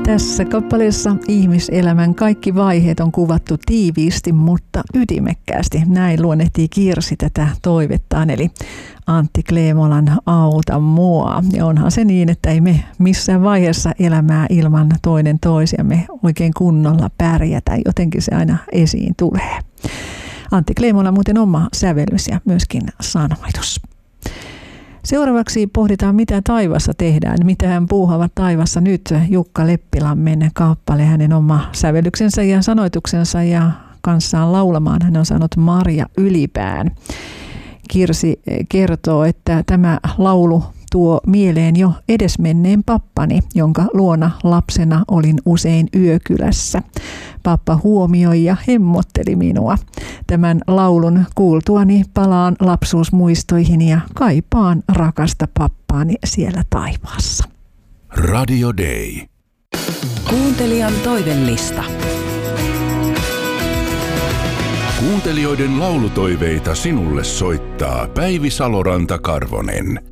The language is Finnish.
Tässä kappaleessa ihmiselämän kaikki vaiheet on kuvattu tiiviisti, mutta ytimekkäästi. Näin luonnehtii Kirsi tätä toivettaan, eli Antti Kleemolan Auta mua. Ja onhan se niin, että ei me missään vaiheessa elämää ilman toinen toisiamme oikein kunnolla pärjätä. Jotenkin se aina esiin tulee. Antti Kleemola muuten oma sävellys ja myöskin sanoitus. Seuraavaksi pohditaan, mitä taivassa tehdään, mitä hän puuhaavat taivassa nyt. Jukka Leppilammen kappale, hänen oma sävellyksensä ja sanoituksensa ja kanssaan laulamaan. Hän on saanut Marja Ylipään. Kirsi kertoo, että tämä laulu tuo mieleen jo edesmenneen pappani, jonka luona lapsena olin usein yökylässä. Pappa huomioi ja hemmotteli minua. Tämän laulun kuultuani palaan lapsuusmuistoihin ja kaipaan rakasta pappaani siellä taivaassa. Radio Day. Kuuntelijan toivellista. Kuuntelijoiden laulutoiveita sinulle soittaa Päivi Saloranta-Karvonen.